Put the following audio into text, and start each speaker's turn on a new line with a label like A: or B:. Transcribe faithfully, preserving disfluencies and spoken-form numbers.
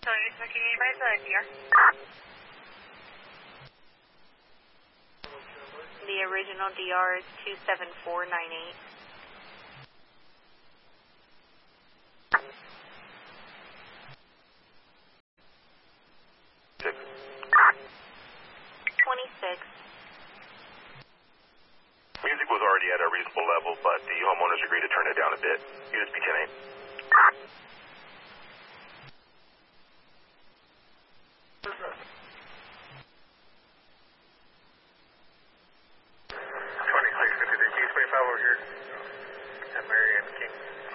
A: Sorry, so can you advise the D R?
B: The original D R is two seven four nine eight.
C: Six.
B: twenty-six.
C: Music was already at a reasonable level, but the homeowners agreed to turn it down a bit. U S B ten eight.